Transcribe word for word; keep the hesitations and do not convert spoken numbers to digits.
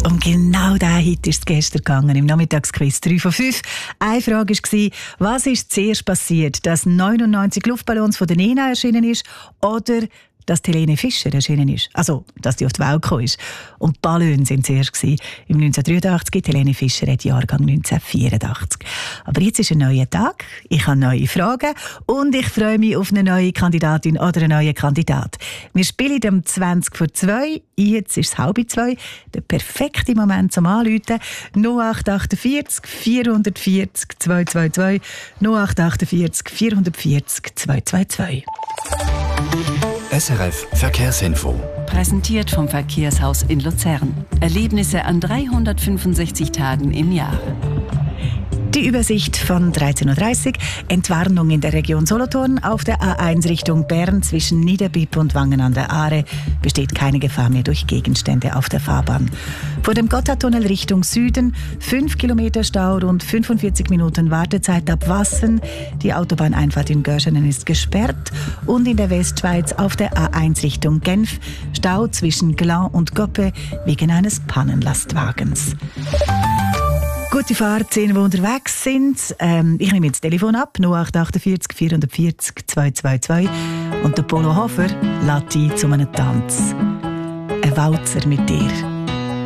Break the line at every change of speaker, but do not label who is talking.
Um genau diesen Hit ist es gestern gegangen, im Nachmittagsquiz drei von fünf. Eine Frage war, was ist zuerst passiert, dass neunundneunzig Luftballons von der Nena erschienen ist oder dass Helene Fischer erschienen ist. Also, dass die auf die Welt gekommen ist. Und die Ballons waren zuerst gewesen. Im neunzehnhundertdreiundachtzig, Helene Fischer hat Jahrgang neunzehnhundertvierundachtzig. Aber jetzt ist ein neuer Tag, ich habe neue Fragen und ich freue mich auf eine neue Kandidatin oder einen neuen Kandidat. Wir spielen um zwanzig vor zwei, jetzt ist es halb zwei, der perfekte Moment zum Anrufen. null acht achtundvierzig vierhundertvierzig zweihundertzweiundzwanzig null acht achtundvierzig vierhundertvierzig zweihundertzweiundzwanzig.
S R F Verkehrsinfo.
Präsentiert vom Verkehrshaus in Luzern. Erlebnisse an dreihundertfünfundsechzig Tagen im Jahr.
Die Übersicht von dreizehn Uhr dreißig. Entwarnung in der Region Solothurn. Auf der A eins Richtung Bern zwischen Niederbipp und Wangen an der Aare besteht keine Gefahr mehr durch Gegenstände auf der Fahrbahn. Vor dem Gotthardtunnel Richtung Süden fünf Kilometer Stau, rund fünfundvierzig Minuten Wartezeit ab Wassen. Die Autobahneinfahrt in Görschenen ist gesperrt. Und in der Westschweiz auf der A eins Richtung Genf Stau zwischen Glan und Goppe wegen eines Pannenlastwagens. Gute Fahrt, die unterwegs sind. Ähm, ich nehme jetzt das Telefon ab, null acht achtundvierzig vierhundertvierzig zweihundertzweiundzwanzig. Und der Polo Hofer lädt ein zu einem Tanz. Ein Walzer mit dir.